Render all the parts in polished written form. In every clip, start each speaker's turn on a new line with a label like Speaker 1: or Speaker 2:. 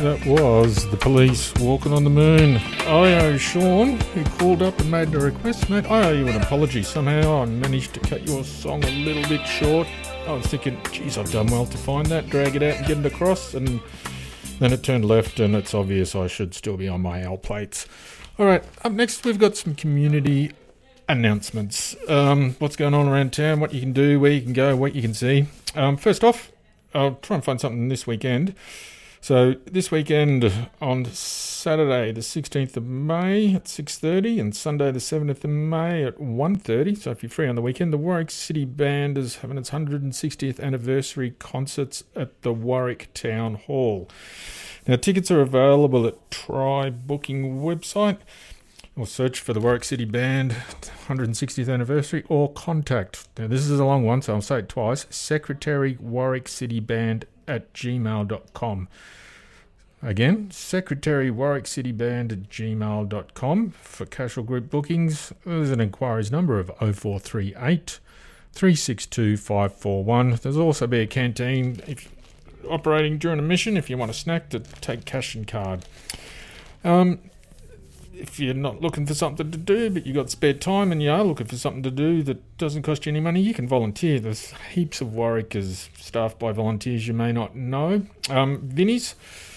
Speaker 1: That was the Police, Walking on the Moon. I owe Sean, who called up and made a request. Mate, I owe you an apology. Somehow I managed to cut your song a little bit short. I was thinking, geez, I've done well to find that, drag it out and get it across, and then it turned left, and it's obvious I should still be on my L plates. All right, up next we've got some community announcements. What's going on around town, what you can do, where you can go, what you can see. First off, I'll try and find something this weekend. So this weekend on Saturday the 16th of May at 6:30 and Sunday the 7th of May at 1:30, so if you're free on the weekend, the Warwick City Band is having its 160th anniversary concerts at the Warwick Town Hall. Now tickets are available at Try Booking website, or search for the Warwick City Band 160th anniversary, or contact, now this is a long one so I'll say it twice, secretarywarwickcityband@gmail.com. Again, secretarywarwickcityband@gmail.com. For casual group bookings, there's an inquiries number of 0438 362 541. There's also be a canteen operating during a mission if you want a snack to take cash and card. If you're not looking for something to do, but you've got spare time and you are looking for something to do that doesn't cost you any money, you can volunteer. There's heaps of Warwickers staffed by volunteers you may not know. Vinnie's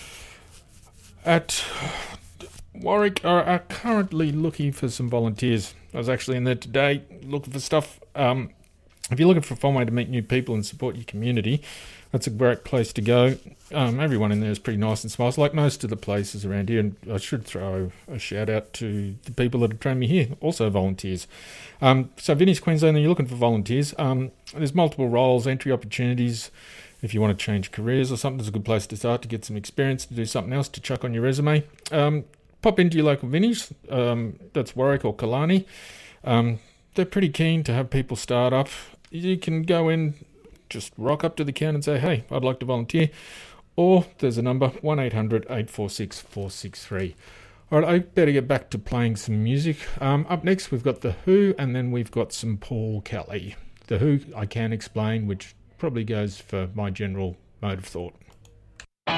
Speaker 1: at Warwick are currently looking for some volunteers. I was actually in there today looking for stuff. If you're looking for a fun way to meet new people and support your community, that's a great place to go. Everyone in there is pretty nice and smiles, like most of the places around here. And I should throw a shout out to the people that have trained me here, also volunteers. So Vinnie's Queensland, you're looking for volunteers. There's multiple roles, entry opportunities. If you want to change careers or something, it's a good place to start to get some experience, to do something else, to chuck on your resume. Pop into your local Vinnie's, that's Warwick or Killarney. They're pretty keen to have people start up. You can go in, just rock up to the counter and say, hey, I'd like to volunteer. Or there's a number, 1-800-846-463. All right, I better get back to playing some music. Up next, we've got The Who, and then we've got some Paul Kelly. The Who, I Can Explain, which probably goes for my general mode of thought.